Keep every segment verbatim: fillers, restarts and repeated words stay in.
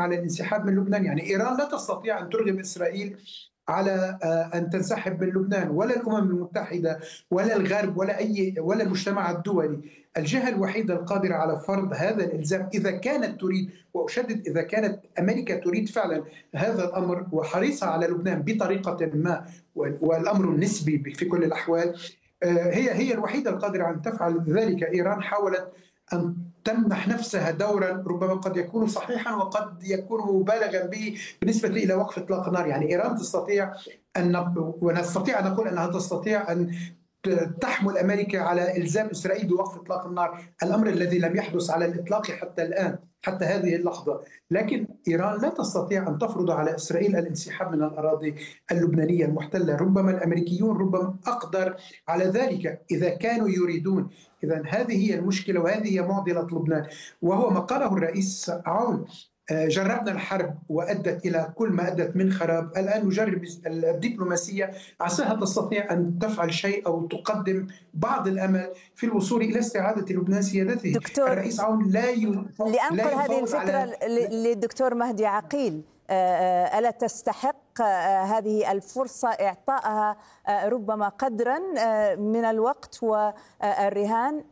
على الانسحاب من لبنان. يعني إيران لا تستطيع أن ترغم إسرائيل على أن تنسحب من لبنان، ولا الأمم المتحدة ولا الغرب ولا أي ولا المجتمع الدولي. الجهة الوحيدة القادرة على فرض هذا الإلزام إذا كانت تريد، وأشدد إذا كانت أمريكا تريد فعلا هذا الأمر وحريصة على لبنان بطريقة ما، والأمر النسبي في كل الأحوال، هي هي الوحيدة القادرة أن تفعل ذلك. إيران حاولت أن تمنح نفسها دورا ربما قد يكون صحيحا وقد يكون مبالغا به بالنسبة إلى وقف إطلاق النار. يعني إيران تستطيع أن، ونستطيع أن نقول أنها تستطيع أن تحمل أمريكا على إلزام إسرائيل بوقف إطلاق النار، الأمر الذي لم يحدث على الإطلاق حتى الآن، حتى هذه اللحظة. لكن إيران لا تستطيع أن تفرض على إسرائيل الانسحاب من الأراضي اللبنانية المحتلة. ربما الأمريكيون ربما أقدر على ذلك إذا كانوا يريدون. إذن هذه هي المشكلة وهذه هي معضلة لبنان، وهو ما قاله الرئيس عون: جربنا الحرب وأدت إلى كل ما أدت من خراب، الآن نجرب الدبلوماسية عساها تستطيع أن تفعل شيء أو تقدم بعض الأمل في الوصول إلى استعادة لبنان سيادته. دكتور الرئيس عون لا ي... لأنقل لا هذه الفكرة على... للدكتور مهدي عقيل، ألا تستحق هذه الفرصة إعطائها ربما قدرا من الوقت والرهان؟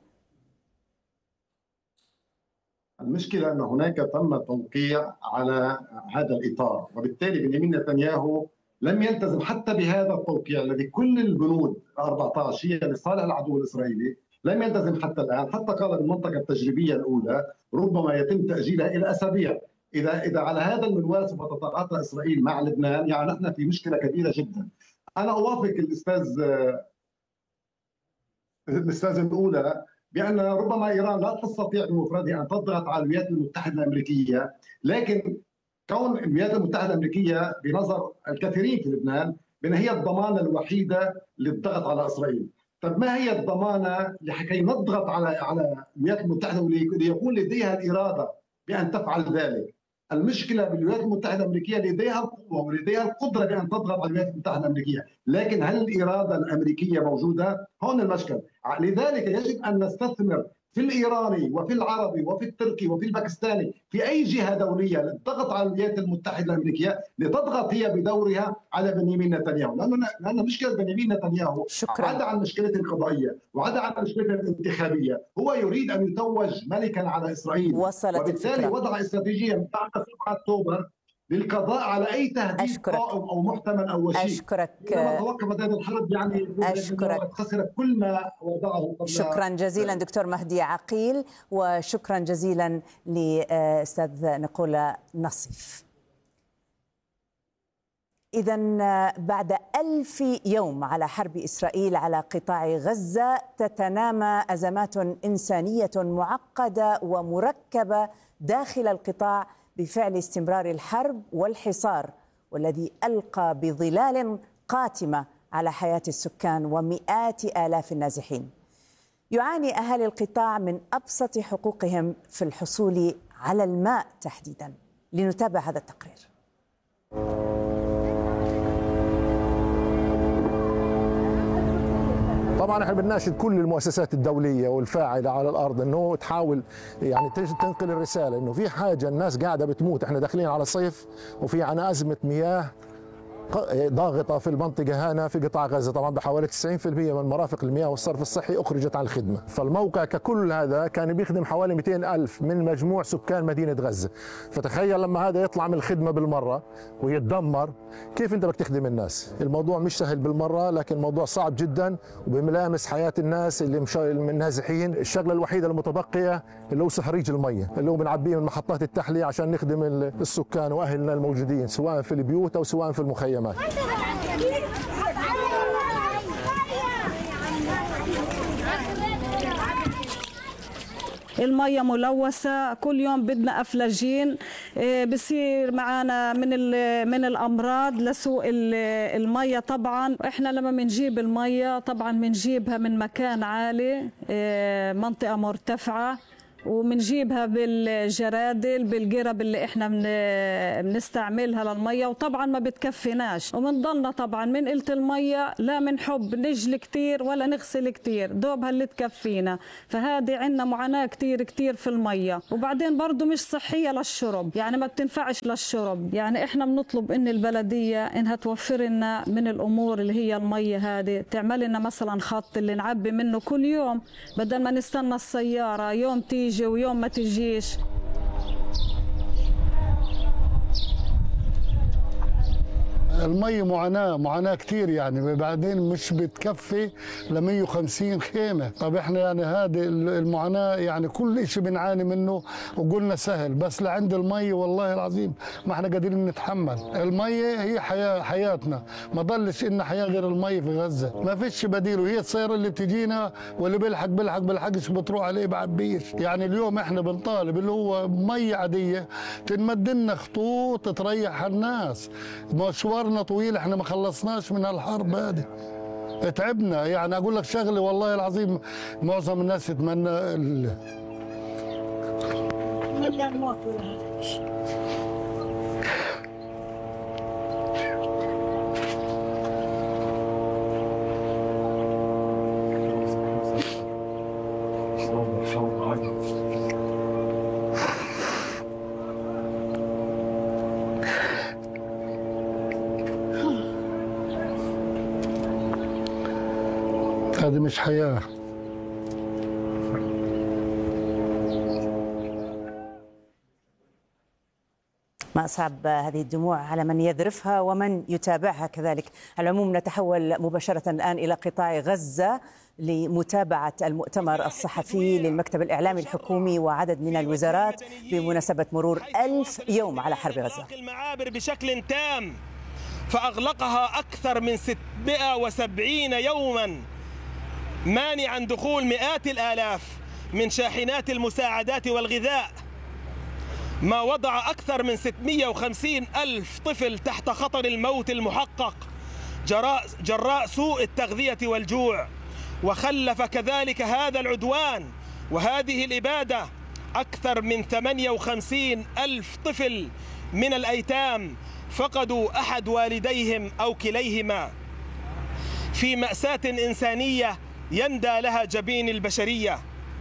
المشكلة أن هناك تم توقيع على هذا الإطار، وبالتالي بنيامين نتنياهو لم يلتزم حتى بهذا التوقيع الذي كل البنود أربعة عشر هي لصالح العدو الإسرائيلي، لم يلتزم حتى الآن. حتى قال بالمنطقة التجريبية الأولى ربما يتم تأجيلها إلى أسابيع. إذا إذا على هذا المنوال سوف تتعاطى إسرائيل مع لبنان، يعني نحن في مشكلة كبيرة جدا. أنا أوافق الأستاذ الأستاذ الأولى بأن ربما إيران لا تستطيع بمفردها أن تضغط على الولايات المتحدة الأمريكية، لكن كون الولايات المتحدة الأمريكية بنظر الكثيرين في لبنان بأن هي الضمانة الوحيدة للضغط على إسرائيل. طب ما هي الضمانة لكي نضغط على على الولايات المتحدة وليكون لديها الإرادة بأن تفعل ذلك؟ المشكلة بالولايات المتحدة الأمريكية لديها القوة ولديها القدرة بأن تضغط على الولايات المتحدة الأمريكية، لكن هل الإرادة الأمريكية موجودة؟ هون المشكل. لذلك يجب أن نستثمر في الإيراني وفي العربي وفي التركي وفي الباكستاني في أي جهة دولية للضغط على الولايات المتحدة الأمريكية لتضغط هي بدورها على بنيامين نتنياهو، لأنه لأن مشكلة بنيامين نتنياهو عدا عن مشكلة القضائية وعدا عن مشكلة الانتخابية، هو يريد أن يتوج ملكا على إسرائيل، وبالتالي الفكرة. وضع استراتيجية من بعد سبعة أكتوبر للقضاء على أي تهديد قائم أو محتمل أو وشيك. أشكرك. لما توقفت هذه الحرب يعني أشكرك. خسر كل ما وضعه قبل. شكرا جزيلا دكتور مهدي عقيل، وشكرا جزيلا لأستاذ نقولة نصيف. إذن بعد ألف يوم على حرب إسرائيل على قطاع غزة تتنامى أزمات إنسانية معقدة ومركبة داخل القطاع بفعل استمرار الحرب والحصار، والذي ألقى بظلال قاتمة على حياة السكان ومئات آلاف النازحين. يعاني أهالي القطاع من أبسط حقوقهم في الحصول على الماء تحديدا. لنتابع هذا التقرير. طبعا احنا بنناشد كل المؤسسات الدوليه والفاعله على الارض انه تحاول يعني تنقل الرساله انه في حاجه، الناس قاعده بتموت، احنا داخلين على صيف وفي عنا ازمه مياه ضاغطه في المنطقه هنا في قطاع غزه. طبعا بحوالي تسعين بالمئة من مرافق المياه والصرف الصحي اخرجت عن الخدمه، فالموقع ككل هذا كان بيخدم حوالي مئتين ألف من مجموع سكان مدينه غزه. فتخيل لما هذا يطلع من الخدمه بالمره ويتدمر، كيف انت بدك تخدم الناس؟ الموضوع مش سهل بالمره، لكن الموضوع صعب جدا وبملامس حياه الناس اللي مش النازحين. الشغله الوحيده المتبقيه اللي هو صهريج الميه اللي هو بنعبيه من محطات التحليه عشان نخدم السكان واهلنا الموجودين سواء في البيوت او سواء في المخيمات. المية ملوثة، كل يوم بدنا أفلاجين، بصير معنا من من الأمراض لسوء المية. طبعا إحنا لما بنجيب المية طبعا بنجيبها من مكان عالي، منطقة مرتفعة، وبنجيبها بالجرادل بالقرب اللي احنا بنستعملها للميه، وطبعا ما بتكفيناش، وبنضلنا طبعا من قلة الميه لا بنحب نجلي كتير ولا نغسل كتير، دوبها اللي تكفينا. فهذه عندنا معاناه كتير كتير في الميه، وبعدين برضه مش صحيه للشرب، يعني ما بتنفعش للشرب. يعني احنا بنطلب ان البلديه انها توفر لنا من الامور اللي هي الميه هذه، تعمل لنا مثلا خط اللي نعبي منه كل يوم بدل ما نستنى السياره يوم تيجي ويوم ما تجيش. المي معاناة معاناة كتير يعني، بعدين مش بتكفي ل مية وخمسين خيمة. طب احنا يعني هذه المعاناة يعني كل شيء بنعاني منه وقلنا سهل، بس لعند المي والله العظيم ما احنا قادرين نتحمل. المي هي حياة حياتنا، ما ضلش إن حياة غير المي في غزة، ما فيش بديل. وهي السيارة اللي بتجينا واللي بيلحق بيلحق بيلحقش بتروح عليه بعبيش. يعني اليوم احنا بنطالب اللي هو مي عادية تنمد لنا خطوط تريح الناس. مشوار طويل، احنا ما خلصناش من الحرب هذه، تعبنا. يعني اقول لك شغله والله العظيم معظم الناس يتمنى ال... هذه مش حياة. ما أصعب هذه الدموع على من يذرفها ومن يتابعها كذلك. على العموم نتحول مباشرة الآن إلى قطاع غزة لمتابعة المؤتمر الصحفي للمكتب الإعلامي الحكومي وعدد من الوزارات بمناسبة مرور ألف يوم على حرب غزة. المعابر بشكل تام، فأغلقها أكثر من ستمائة وسبعين يوما، مانعا دخول مئات الآلاف من شاحنات المساعدات والغذاء، ما وضع أكثر من ستمائة وخمسين ألف طفل تحت خطر الموت المحقق جراء, جراء سوء التغذية والجوع. وخلف كذلك هذا العدوان وهذه الإبادة أكثر من ثمانية وخمسين ألف طفل من الأيتام فقدوا أحد والديهم أو كليهما، في مأساة إنسانية يندى لها جبين البشرية.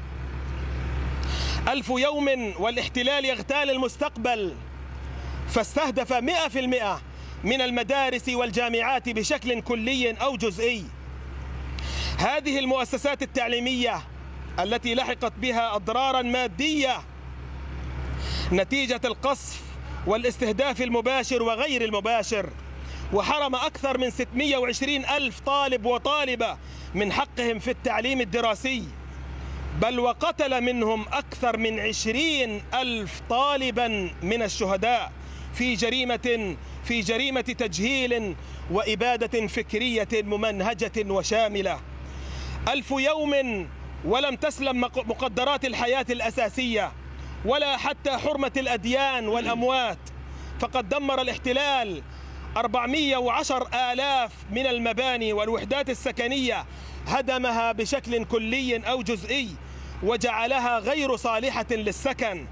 ألف يوم والاحتلال يغتال المستقبل، فاستهدف مئة في المئة من المدارس والجامعات بشكل كلي أو جزئي. هذه المؤسسات التعليمية التي لحقت بها أضرارا مادية نتيجة القصف والاستهداف المباشر وغير المباشر، وحرم أكثر من ستمائة وعشرين ألف طالب وطالبة من حقهم في التعليم الدراسي، بل وقتل منهم أكثر من عشرين ألف طالبا من الشهداء في جريمة في جريمة تجهيل وإبادة فكرية ممنهجة وشاملة. ألف يوم ولم تسلم مقدرات الحياة الأساسية ولا حتى حرمة الأديان والأموات، فقد دمر الاحتلال أربعمائة وعشرة آلاف من المباني والوحدات السكنية، هدمها بشكل كلي أو جزئي وجعلها غير صالحة للسكن.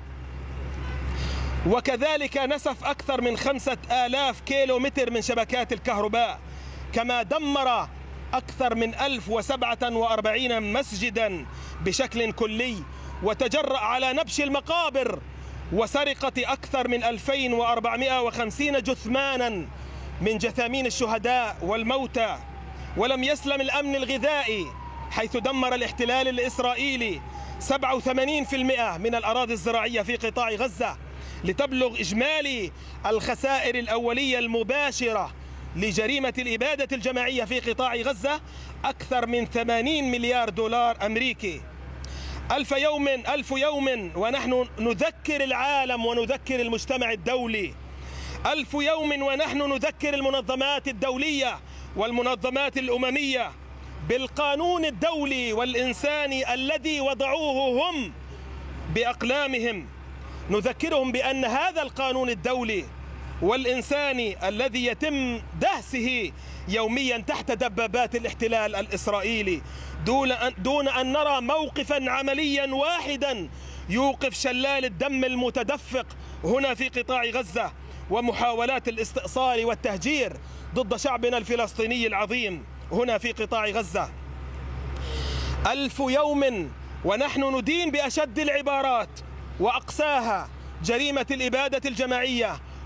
وكذلك نسف أكثر من خمسة آلاف كيلو متر من شبكات الكهرباء، كما دمر أكثر من ألف وسبعة وأربعين مسجدا بشكل كلي، وتجرأ على نبش المقابر وسرقة أكثر من ألفين وأربعمائة وخمسين جثمانا من جثامين الشهداء والموتى. ولم يسلم الأمن الغذائي، حيث دمر الاحتلال الإسرائيلي سبعة وثمانين بالمئة من الأراضي الزراعية في قطاع غزة، لتبلغ إجمالي الخسائر الأولية المباشرة لجريمة الإبادة الجماعية في قطاع غزة أكثر من ثمانين مليار دولار أمريكي. ألف يوم ألف يوم ونحن نذكر العالم ونذكر المجتمع الدولي، ألف يوم ونحن نذكر المنظمات الدولية والمنظمات الأممية بالقانون الدولي والإنساني الذي وضعوه هم بأقلامهم. نذكرهم بأن هذا القانون الدولي والإنساني الذي يتم دهسه يوميا تحت دبابات الاحتلال الإسرائيلي دون أن, دون أن نرى موقفا عمليا واحدا يوقف شلال الدم المتدفق هنا في قطاع غزة ومحاولات الاستئصال والتهجير ضد شعبنا الفلسطيني العظيم هنا في قطاع غزة. ألف يوم ونحن ندين بأشد العبارات وأقساها جريمة الإبادة الجماعية